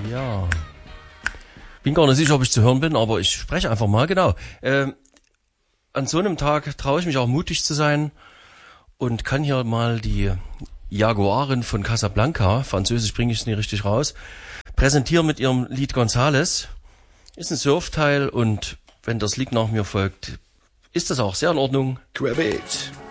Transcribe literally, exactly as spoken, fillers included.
Ja. Bin gar nicht sicher, ob ich zu hören bin, aber ich spreche einfach mal, genau. Ähm, an so einem Tag traue ich mich auch mutig zu sein und kann hier mal die Jaguarin von Casablanca, französisch bringe ich es nie richtig raus, präsentieren mit ihrem Lied Gonzales. Ist ein Surfteil und wenn das Lied nach mir folgt, ist das auch sehr in Ordnung. Grab it.